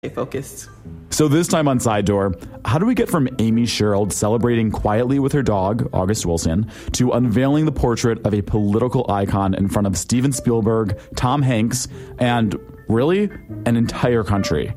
stay focused. So this time on Side Door, how do we get from Amy Sherald celebrating quietly with her dog, August Wilson, to unveiling the portrait of a political icon in front of Steven Spielberg, Tom Hanks, and, really, an entire country?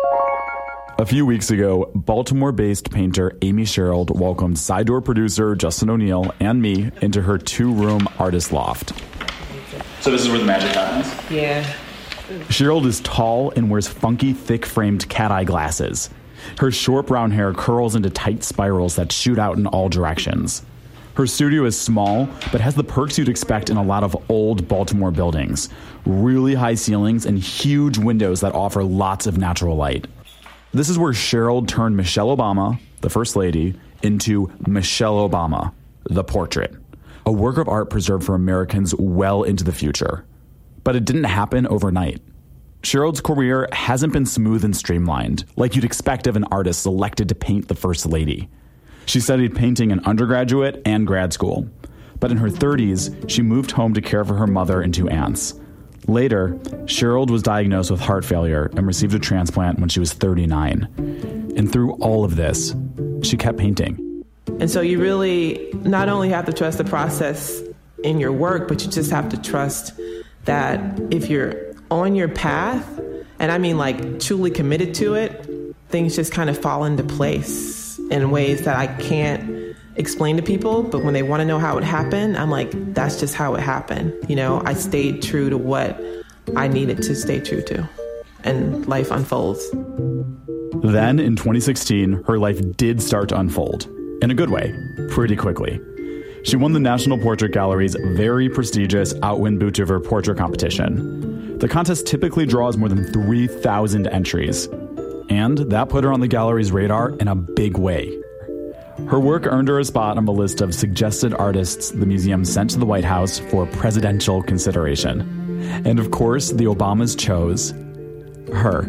A few weeks ago, Baltimore-based painter Amy Sherald welcomed Side Door producer Justin O'Neill and me into her two-room artist loft. So this is where the magic happens? Yeah. Sherald is tall and wears funky, thick-framed cat-eye glasses. Her short brown hair curls into tight spirals that shoot out in all directions. Her studio is small, but has the perks you'd expect in a lot of old Baltimore buildings. Really high ceilings and huge windows that offer lots of natural light. This is where Sherald turned Michelle Obama, the First Lady, into Michelle Obama, the portrait. A work of art preserved for Americans well into the future. But it didn't happen overnight. Sherald's career hasn't been smooth and streamlined, like you'd expect of an artist selected to paint the First Lady. She studied painting in undergraduate and grad school. But in her 30s, she moved home to care for her mother and two aunts. Later, Sherald was diagnosed with heart failure and received a transplant when she was 39. And through all of this, she kept painting. And so you really not only have to trust the process in your work, but you just have to trust that if you're on your path, and I mean like truly committed to it, things just kind of fall into place in ways that I can't explain to people. But when they want to know how it happened, I'm like, that's just how it happened. You know, I stayed true to what I needed to stay true to, and life unfolds. Then in 2016, her life did start to unfold in a good way, pretty quickly. She won the National Portrait Gallery's very prestigious Outwin Boutever portrait competition. The contest typically draws more than 3,000 entries, and that put her on the gallery's radar in a big way. Her work earned her a spot on the list of suggested artists the museum sent to the White House for presidential consideration. And of course, the Obamas chose her.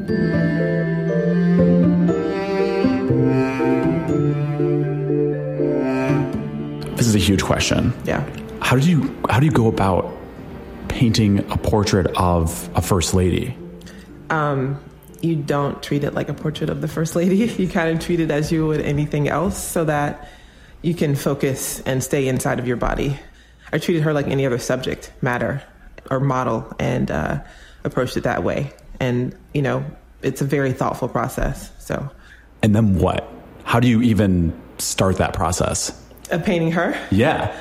This is a huge question. Yeah. How do you go about painting a portrait of a First Lady? You don't treat it like a portrait of the First Lady. You kind of treat it as you would anything else so that you can focus and stay inside of your body. I treated her like any other subject matter or model and approached it that way. And, you know, it's a very thoughtful process. So. And then what? How do you even start that process? Of painting her? Yeah.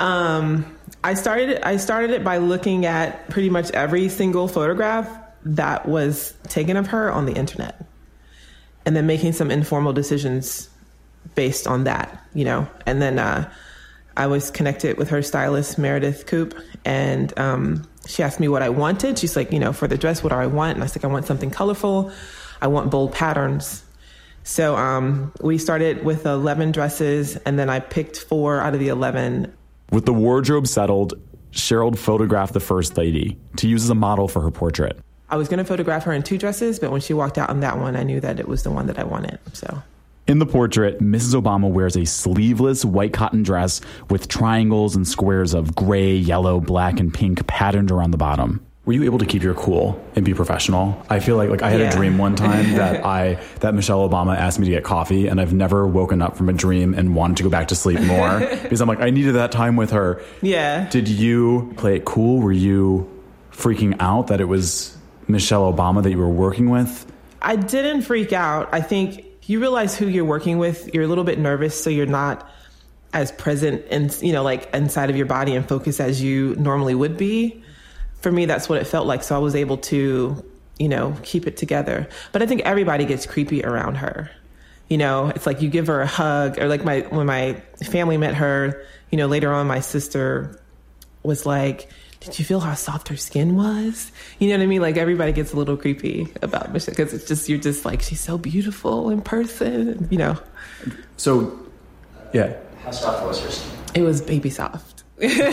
I started it by looking at pretty much every single photograph that was taken of her on the internet, and then making some informal decisions based on that, you know. And then I was connected with her stylist, Meredith Coop, and she asked me what I wanted. She's like, you know, for the dress, what do I want? And I was like, I want something colorful. I want bold patterns. So we started with 11 dresses, and then I picked 4 out of the 11. With the wardrobe settled, Sherald photographed the First Lady to use as a model for her portrait. I was going to photograph her in 2 dresses, but when she walked out on that one, I knew that it was the one that I wanted. So, in the portrait, Mrs. Obama wears a sleeveless white cotton dress with triangles and squares of gray, yellow, black, and pink patterned around the bottom. Were you able to keep your cool and be professional? I feel like I had a dream one time that Michelle Obama asked me to get coffee, and I've never woken up from a dream and wanted to go back to sleep more because I'm like, I needed that time with her. Yeah. Did you play it cool? Were you freaking out that it was Michelle Obama that you were working with? I didn't freak out. I think you realize who you're working with. You're a little bit nervous, so you're not as present and, you know, like inside of your body and focused as you normally would be. For me, that's what it felt like. So I was able to, you know, keep it together. But I think everybody gets creepy around her. You know, it's like you give her a hug, or like when my family met her, you know, later on, my sister was like, did you feel how soft her skin was? You know what I mean? Like everybody gets a little creepy about Michelle because it's just, you're just like, she's so beautiful in person, you know? So, yeah. How soft was her skin? It was baby soft.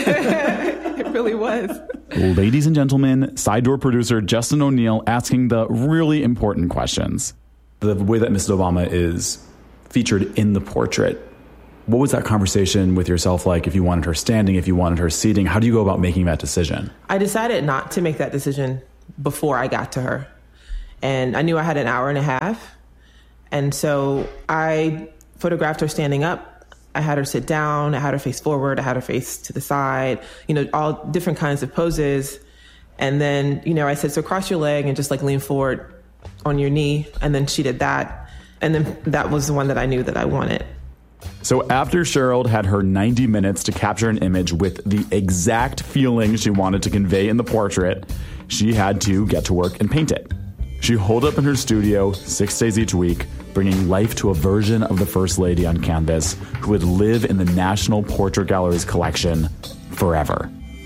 It really was. Ladies and gentlemen, Side Door producer Justin O'Neill asking the really important questions. The way that Mrs. Obama is featured in the portrait, what was that conversation with yourself like? If you wanted her standing, if you wanted her seating, how do you go about making that decision? I decided not to make that decision before I got to her. And I knew I had an hour and a half. And so I photographed her standing up. I had her sit down. I had her face forward. I had her face to the side, all different kinds of poses. And then, I said, so cross your leg and just like lean forward on your knee. And then she did that. And then that was the one that I knew that I wanted. So after Cheryl had her 90 minutes to capture an image with the exact feeling she wanted to convey in the portrait, she had to get to work and paint it. She holed up in her studio 6 days each week, bringing life to a version of the First Lady on canvas who would live in the National Portrait Gallery's collection forever.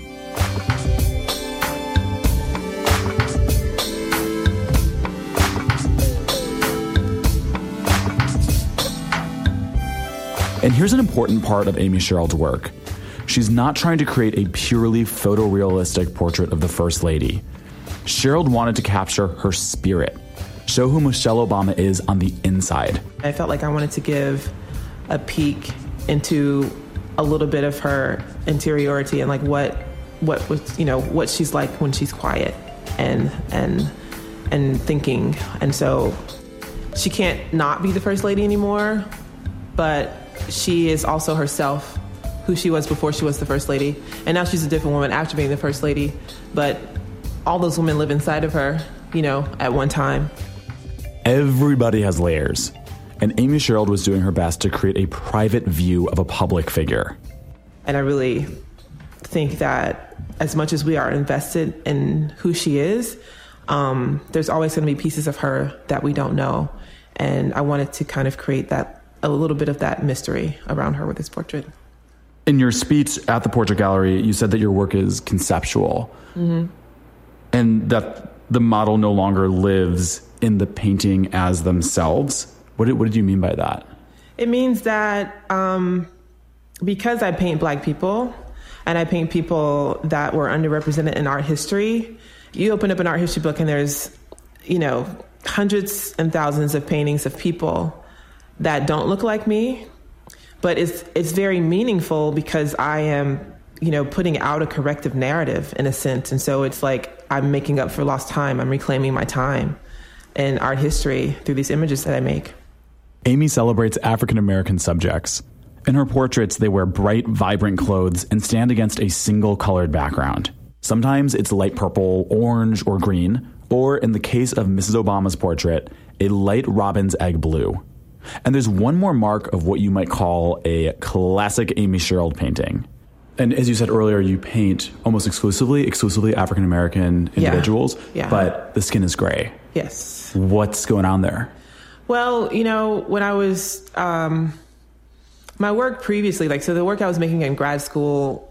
And here's an important part of Amy Sherald's work. She's not trying to create a purely photorealistic portrait of the First Lady. Sherald wanted to capture her spirit, show who Michelle Obama is on the inside. I felt like I wanted to give a peek into a little bit of her interiority and like what was, what she's like when she's quiet and thinking. And so she can't not be the First Lady anymore, but she is also herself, who she was before she was the First Lady. And now she's a different woman after being the First Lady. But all those women live inside of her, at one time. Everybody has layers. And Amy Sherald was doing her best to create a private view of a public figure. And I really think that as much as we are invested in who she is, there's always going to be pieces of her that we don't know. And I wanted to kind of create a little bit of that mystery around her with this portrait. In your speech at the Portrait Gallery, you said that your work is conceptual. Mm-hmm. And that the model no longer lives in the painting as themselves. What did you mean by that? It means that because I paint Black people and I paint people that were underrepresented in art history, you open up an art history book and there's, hundreds and thousands of paintings of people that don't look like me, but it's very meaningful because I am, putting out a corrective narrative in a sense. And so it's like I'm making up for lost time. I'm reclaiming my time in art history through these images that I make. Amy celebrates African-American subjects. In her portraits, they wear bright, vibrant clothes and stand against a single colored background. Sometimes it's light purple, orange, or green, or in the case of Mrs. Obama's portrait, a light robin's egg blue. And there's one more mark of what you might call a classic Amy Sherald painting. And as you said earlier, you paint almost exclusively African-American individuals, but the skin is gray. Yes. What's going on there? Well, when I was, my work previously, so the work I was making in grad school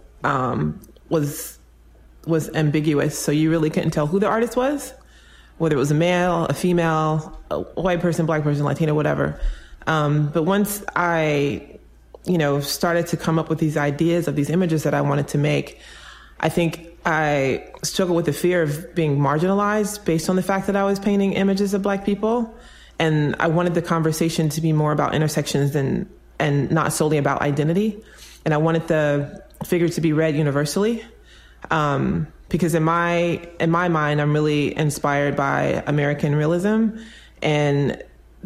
was ambiguous. So you really couldn't tell who the artist was, whether it was a male, a female, a white person, Black person, Latino, whatever. But once I, started to come up with these ideas of these images that I wanted to make, I think I struggled with the fear of being marginalized based on the fact that I was painting images of Black people. And I wanted the conversation to be more about intersections and not solely about identity. And I wanted the figure to be read universally. Because in my mind, I'm really inspired by American realism, and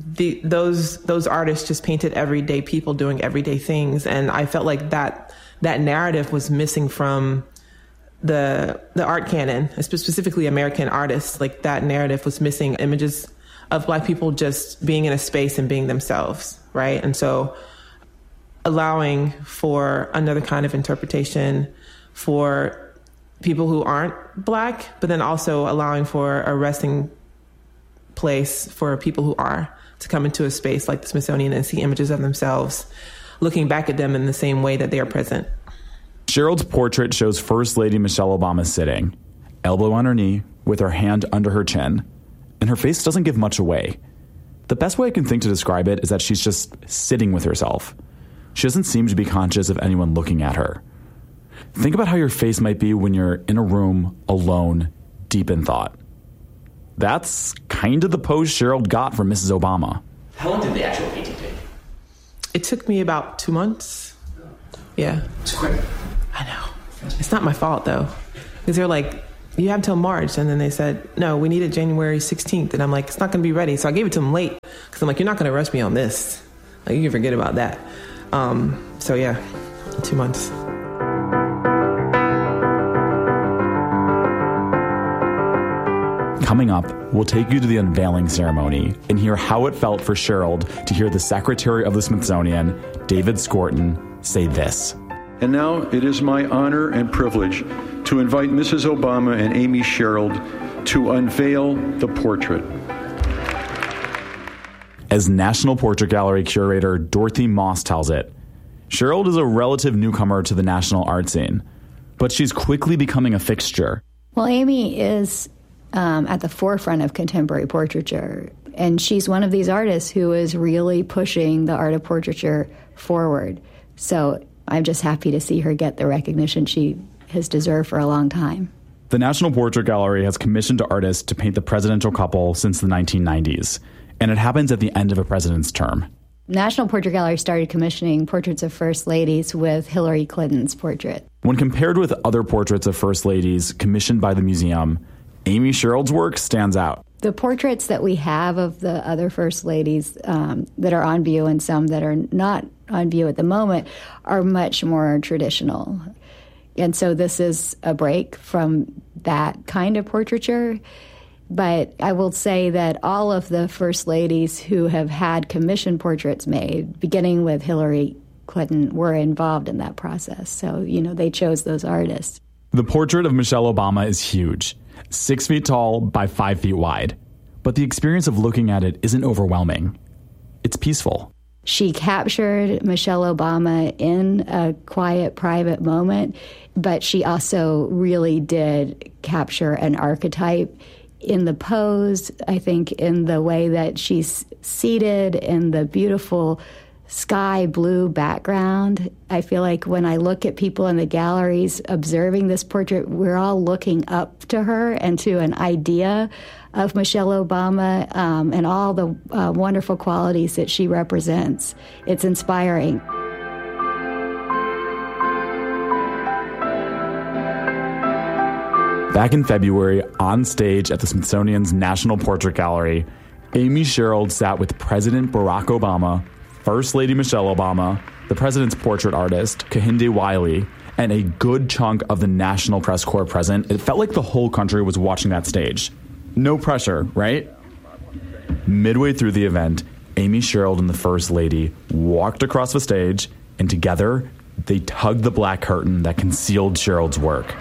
those artists just painted everyday people doing everyday things, and I felt like that narrative was missing from the art canon, specifically American artists. Like that narrative was missing images of Black people just being in a space and being themselves, right? And so allowing for another kind of interpretation for people who aren't Black, but then also allowing for a resting place for people who are, to come into a space like the Smithsonian and see images of themselves, looking back at them in the same way that they are present. Sherald's portrait shows First Lady Michelle Obama sitting, elbow on her knee, with her hand under her chin, and her face doesn't give much away. The best way I can think to describe it is that she's just sitting with herself. She doesn't seem to be conscious of anyone looking at her. Think about how your face might be when you're in a room alone, deep in thought. That's kind of the pose Sherald got from Mrs. Obama. How long did the actual painting take? It took me about 2 months. Yeah. It's quick. I know. It's not my fault, though, because there are like you have till March. And then they said, no, we need it January 16th. And I'm like, it's not going to be ready. So I gave it to them late because I'm like, you're not going to rush me on this. Like, you can forget about that. So yeah, 2 months. Coming up, we'll take you to the unveiling ceremony and hear how it felt for Sherald to hear the Secretary of the Smithsonian, David Skorton, say this. And now it is my honor and privilege to invite Mrs. Obama and Amy Sherald to unveil the portrait. As National Portrait Gallery curator Dorothy Moss tells it, Sherald is a relative newcomer to the national art scene, but she's quickly becoming a fixture. Well, Amy is at the forefront of contemporary portraiture, and she's one of these artists who is really pushing the art of portraiture forward. So I'm just happy to see her get the recognition she has deserved for a long time. The National Portrait Gallery has commissioned artists to paint the presidential couple since the 1990s, and it happens at the end of a president's term. National Portrait Gallery started commissioning portraits of First Ladies with Hillary Clinton's portrait. When compared with other portraits of First Ladies commissioned by the museum, Amy Sherald's work stands out. The portraits that we have of the other First Ladies that are on view and some that are not on view at the moment are much more traditional. And so this is a break from that kind of portraiture. But I will say that all of the First Ladies who have had commissioned portraits made, beginning with Hillary Clinton, were involved in that process. So, they chose those artists. The portrait of Michelle Obama is huge, 6 feet tall by 5 feet wide. But the experience of looking at it isn't overwhelming. It's peaceful. She captured Michelle Obama in a quiet, private moment, but she also really did capture an archetype in the pose, I think, in the way that she's seated, in the beautiful sky blue background. I feel like when I look at people in the galleries observing this portrait, we're all looking up to her and to an idea of Michelle Obama and all the wonderful qualities that she represents. It's inspiring. Back in February, on stage at the Smithsonian's National Portrait Gallery, Amy Sherald sat with President Barack Obama, First Lady Michelle Obama, the president's portrait artist, Kehinde Wiley, and a good chunk of the National Press Corps present. It felt like the whole country was watching that stage. No pressure, right? Midway through the event, Amy Sherald and the First Lady walked across the stage, and together, they tugged the black curtain that concealed Sherald's work.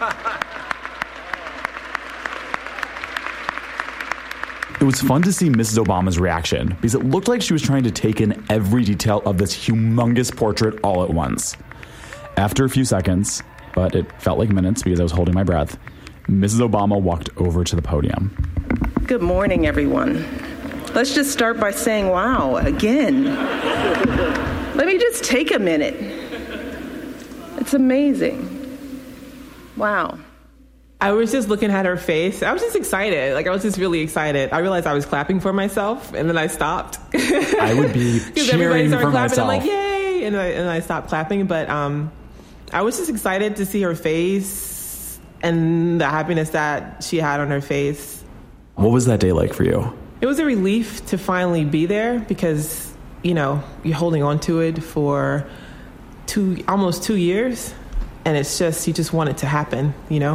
It was fun to see Mrs. Obama's reaction because it looked like she was trying to take in every detail of this humongous portrait all at once. After a few seconds, but it felt like minutes because I was holding my breath, Mrs. Obama walked over to the podium. Good morning, everyone. Let's just start by saying, wow, again. Let me just take a minute. It's amazing. Wow. I was just looking at her face. I was just excited. I was just really excited. I realized I was clapping for myself, and then I stopped. I would be cheering for myself. I'm like, yay! And I stopped clapping. But I was just excited to see her face and the happiness that she had on her face. What was that day like for you? It was a relief to finally be there because, you're holding on to it for almost 2 years. And it's just, you just want it to happen,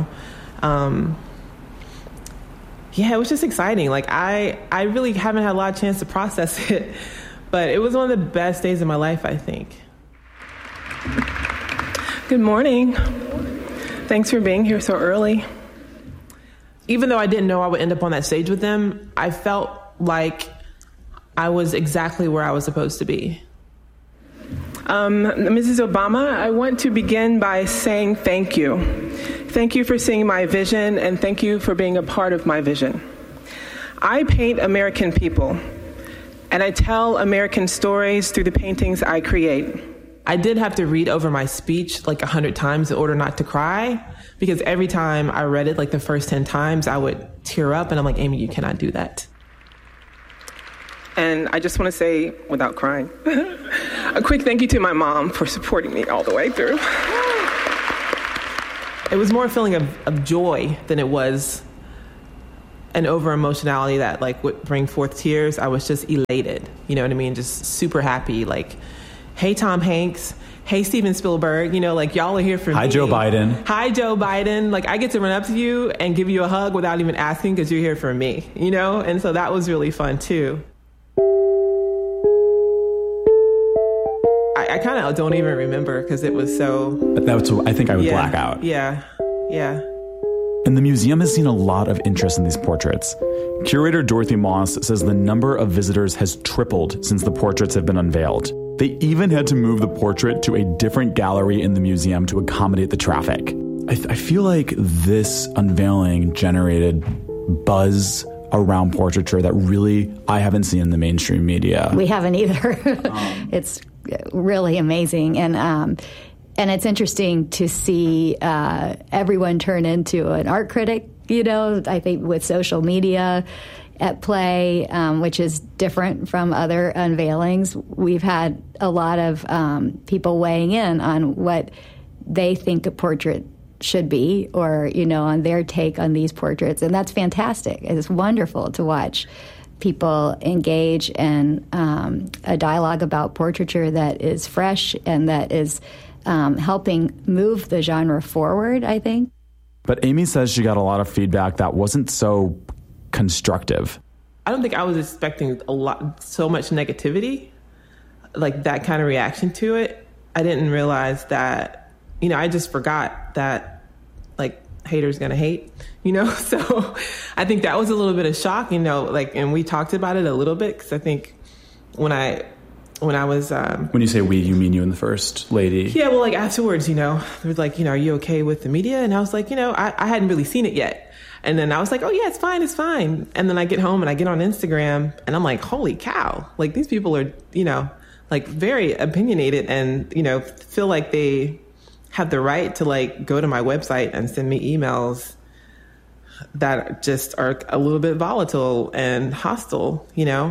it was just exciting. I really haven't had a lot of chance to process it, but it was one of the best days of my life, I think. Good morning. Thanks for being here so early. Even though I didn't know I would end up on that stage with them, I felt like I was exactly where I was supposed to be. Mrs. Obama, I want to begin by saying thank you. Thank you for seeing my vision, and thank you for being a part of my vision. I paint American people, and I tell American stories through the paintings I create. I did have to read over my speech 100 times in order not to cry, because every time I read it, the first 10 times, I would tear up, and I'm like, Amy, you cannot do that. And I just want to say, without crying, a quick thank you to my mom for supporting me all the way through. It was more a feeling of joy than it was an over-emotionality that like would bring forth tears. I was just elated, you know what I mean? Just super happy, like, hey, Tom Hanks, hey, Steven Spielberg, you know, like, y'all are here for me. Hi, Joe Biden. Hi, Joe Biden. Like, I get to run up to you and give you a hug without even asking because you're here for me, you know? And so that was really fun, too. I kind of don't even remember because it was so... That's what I think I would black out. Yeah. And the museum has seen a lot of interest in these portraits. Curator Dorothy Moss says the number of visitors has tripled since the portraits have been unveiled. They even had to move the portrait to a different gallery in the museum to accommodate the traffic. I feel like this unveiling generated buzz around portraiture that really I haven't seen in the mainstream media. We haven't either. It's really amazing. And it's interesting to see everyone turn into an art critic, you know, I think with social media at play, which is different from other unveilings. We've had a lot of people weighing in on what they think a portrait should be, or, you know, on their take on these portraits. And that's fantastic. It's wonderful to watch people engage in a dialogue about portraiture that is fresh and that is helping move the genre forward, I think. But Amy says she got a lot of feedback that wasn't so constructive. I don't think I was expecting so much negativity, like that kind of reaction to it. I didn't realize that, you know, I just forgot that, like, haters gonna hate, you know? So I think that was a little bit of shock, you know, like, and we talked about it a little bit, because I think when I was... when you say we, you mean you and the First Lady? Yeah, well, like, afterwards, you know, they were like, you know, are you okay with the media? And I was like, you know, I hadn't really seen it yet. And then I was like, oh, yeah, it's fine. And then I get home and I get on Instagram and I'm like, holy cow, like, these people are, you know, like, very opinionated and, you know, feel like they have the right to, like, go to my website and send me emails that just are a little bit volatile and hostile, you know,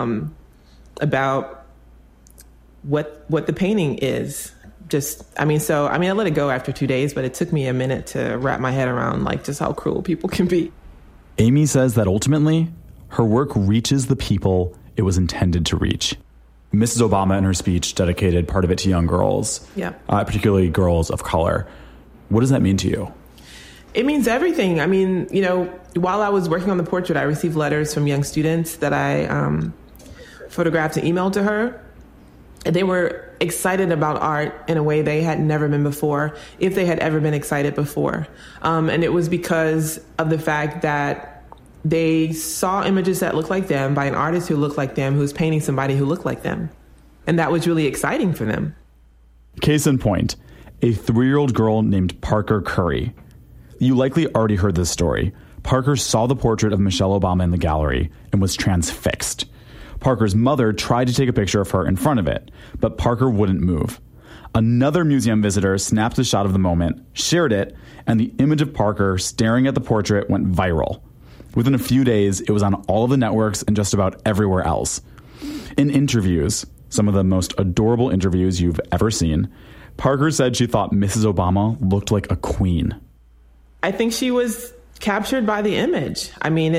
about what the painting is. I let it go after 2 days, but it took me a minute to wrap my head around, like, just how cruel people can be. Amy says that ultimately her work reaches the people it was intended to reach. Mrs. Obama in her speech dedicated part of it to young girls, particularly girls of color. What does that mean to you? It means everything. I mean, you know, while I was working on the portrait, I received letters from young students that I photographed and emailed to her. They were excited about art in a way they had never been before, if they had ever been excited before. And it was because of the fact that they saw images that looked like them by an artist who looked like them, who was painting somebody who looked like them. And that was really exciting for them. Case in point, a 3-year-old girl named Parker Curry. You likely already heard this story. Parker saw the portrait of Michelle Obama in the gallery and was transfixed. Parker's mother tried to take a picture of her in front of it, but Parker wouldn't move. Another museum visitor snapped a shot of the moment, shared it, and the image of Parker staring at the portrait went viral. Within a few days, it was on all of the networks and just about everywhere else. In interviews, some of the most adorable interviews you've ever seen, Parker said she thought Mrs. Obama looked like a queen. I think she was captured by the image. I mean,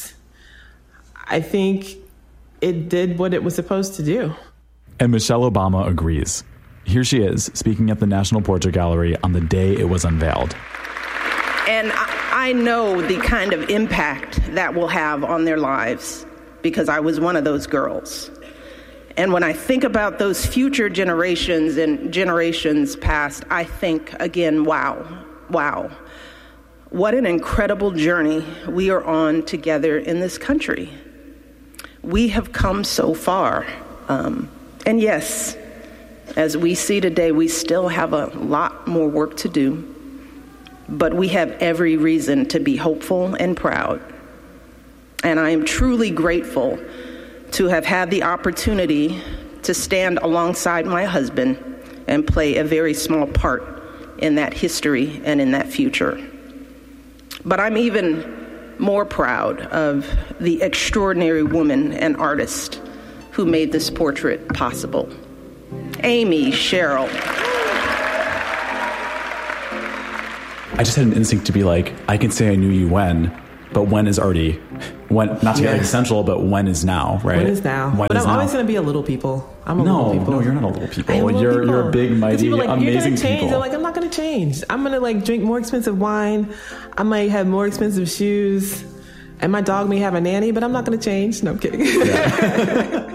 I think it did what it was supposed to do. And Michelle Obama agrees. Here she is, speaking at the National Portrait Gallery on the day it was unveiled. And I know the kind of impact that will have on their lives, because I was one of those girls. And when I think about those future generations and generations past, I think, again, wow. What an incredible journey we are on together in this country. We have come so far. And yes, as we see today, we still have a lot more work to do. But we have every reason to be hopeful and proud. And I am truly grateful to have had the opportunity to stand alongside my husband and play a very small part in that history and in that future. But I'm even more proud of the extraordinary woman and artist who made this portrait possible. Amy Sherrill. I just had an instinct to be like, I can say I knew you when, but when is already, when, not to be essential, but when is now, right? When is now? But I'm always going to be a little people. I'm a little people. No, you're not a little people. You're a big, mighty, people like, amazing you're change. people. They're like, I'm not going to change. I'm going to like drink more expensive wine. I might have more expensive shoes. And my dog may have a nanny, but I'm not going to change. No, I'm kidding. Yeah.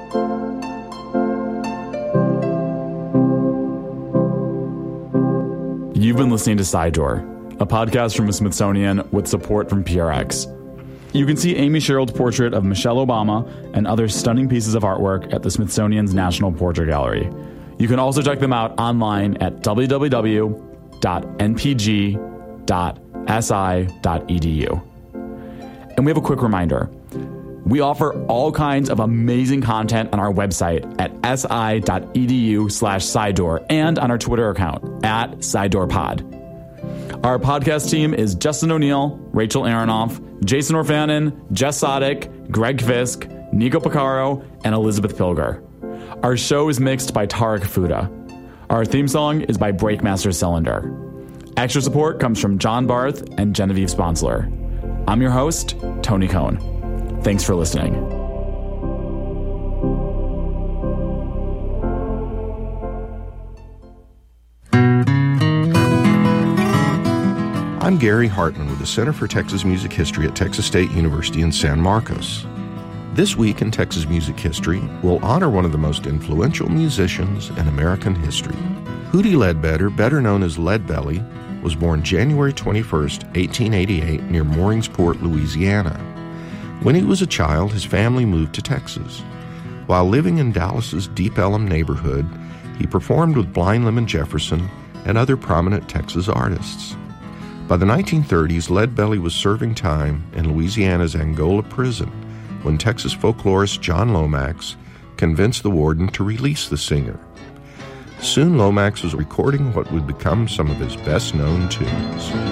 You've been listening to Side Door, a podcast from the Smithsonian with support from PRX. You can see Amy Sherald's portrait of Michelle Obama and other stunning pieces of artwork at the Smithsonian's National Portrait Gallery. You can also check them out online at www.npg.si.edu. And we have a quick reminder. We offer all kinds of amazing content on our website at si.edu/sidedoor and on our Twitter account at SideDoorPod. Our podcast team is Justin O'Neill, Rachel Aronoff, Jason Orfanon, Jess Sodick, Greg Fisk, Nico Picaro, and Elizabeth Pilger. Our show is mixed by Tara Kafuda. Our theme song is by Breakmaster Cylinder. Extra support comes from John Barth and Genevieve Sponsler. I'm your host, Tony Cohn. Thanks for listening. I'm Gary Hartman with the Center for Texas Music History at Texas State University in San Marcos. This week in Texas Music History, we'll honor one of the most influential musicians in American history. Hootie Ledbetter, better known as Leadbelly, was born January 21st, 1888, near Mooringsport, Louisiana. When he was a child, his family moved to Texas. While living in Dallas's Deep Ellum neighborhood, he performed with Blind Lemon Jefferson and other prominent Texas artists. By the 1930s, Leadbelly was serving time in Louisiana's Angola prison when Texas folklorist John Lomax convinced the warden to release the singer. Soon Lomax was recording what would become some of his best-known tunes.